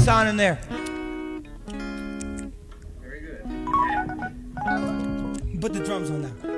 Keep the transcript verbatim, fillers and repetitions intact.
sound in there. Very good. Put the drums on now.